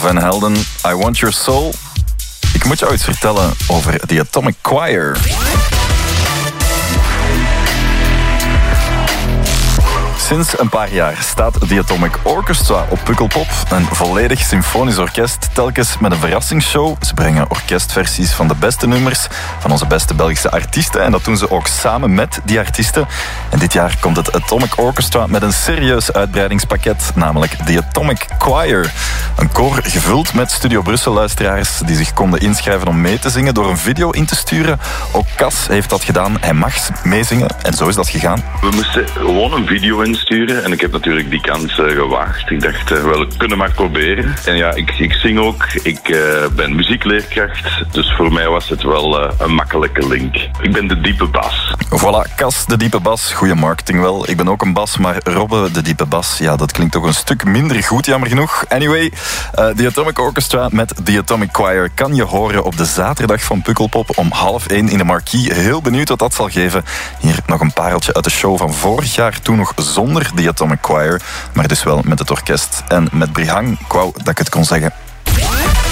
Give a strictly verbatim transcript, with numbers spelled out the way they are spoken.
Van Helden, I Want Your Soul. Ik moet jou iets vertellen over The Atomic Choir. Sinds een paar jaar staat The Atomic Orchestra op Pukkelpop. Een volledig symfonisch orkest, telkens met een verrassingsshow. Ze brengen orkestversies van de beste nummers van onze beste Belgische artiesten. En dat doen ze ook samen met die artiesten. En dit jaar komt het Atomic Orchestra met een serieus uitbreidingspakket, namelijk The Atomic Choir. Een koor gevuld met Studio Brussel-luisteraars die zich konden inschrijven om mee te zingen door een video in te sturen. Ook Cas heeft dat gedaan. Hij mag meezingen en zo is dat gegaan. We moesten gewoon een video insturen en ik heb natuurlijk die kans uh, gewaagd. Ik dacht, uh, wel, we kunnen maar proberen. En ja, ik, ik zing ook. Ik uh, ben muziekleerkracht. Dus voor mij was het wel uh, een makkelijke link. Ik ben de diepe bas. Voilà, Cas, de diepe bas. Goeie marketing wel. Ik ben ook een bas, maar Robbe, de diepe bas, ja, dat klinkt toch een stuk minder goed, jammer genoeg. Anyway, uh, The Atomic Orchestra met The Atomic Choir kan je horen op de zaterdag van Pukkelpop om half één in de Marquee. Heel benieuwd wat dat zal geven. Hier nog een pareltje uit de show van vorig jaar, toen nog zonder The Atomic Choir, maar dus wel met het orkest en met Brihang. Ik wou dat ik het kon zeggen.